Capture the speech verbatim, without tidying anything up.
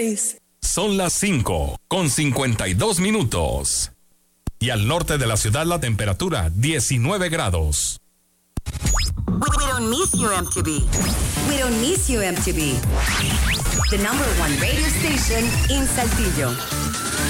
seis. Son las cinco con cincuenta y dos minutos. Y al norte de la ciudad la temperatura diecinueve grados. We don't miss you, M T V. We don't miss you, M T V. The number one radio station in Saltillo.